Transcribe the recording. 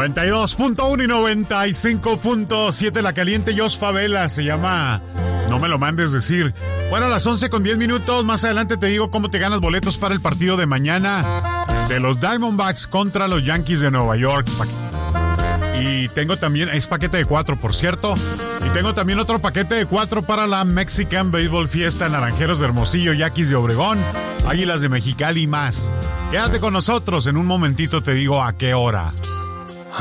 92.1 y 95.7 La Caliente. Jos Favela se llama No me lo mandes decir. Bueno, a las 11:10. Más adelante te digo cómo te ganas boletos para el partido de mañana de los Diamondbacks contra los Yankees de Nueva York. Y tengo también, es paquete de 4, por cierto. Y tengo también otro paquete de 4 para la Mexican Baseball Fiesta, Naranjeros de Hermosillo, Yaquis de Obregón, Águilas de Mexicali y más. Quédate con nosotros, en un momentito te digo a qué hora.